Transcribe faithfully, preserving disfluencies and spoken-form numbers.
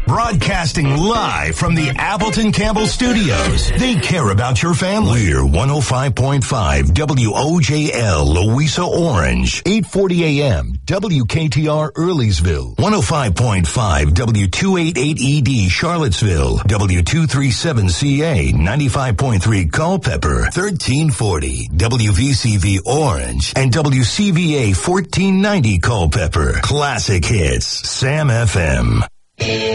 Broadcasting live from the Appleton Campbell Studios. They care about your family. We're one oh five point five W O J L Louisa Orange, eight forty A M W K T R Earlysville, one oh five point five W two eighty-eight E D Charlottesville, W two thirty-seven C A, ninety-five point three Culpeper, thirteen forty W V C V Orange, and W C V A fourteen ninety Culpeper. Classic hits, Sam F M.